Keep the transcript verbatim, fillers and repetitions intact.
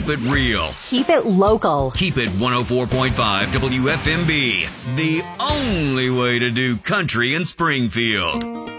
Keep it real. Keep it local. Keep it one oh four point five W F M B. The only way to do country in Springfield.